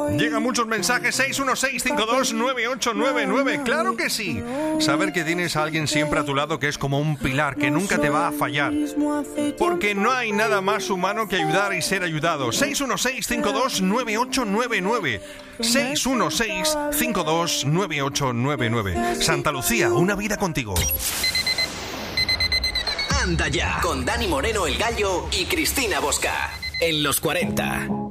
Llegan muchos mensajes. 616-529899. Claro que sí. Saber que tienes a alguien siempre a tu lado que es como un pilar, que nunca te va a fallar. Porque no hay nada más humano que ayudar y ser ayudado. 616-529899. 616-529899. Santa Lucía, una vida contigo. Anda ya, con Dani Moreno el Gallo y Cristina Bosca. En los 40.